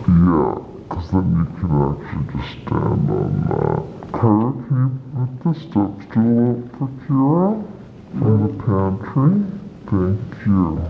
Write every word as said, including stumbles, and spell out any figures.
Yeah, because then you can actually just stand on that. Kyra, can you put the step stool up for Kira in the pantry? Thank you.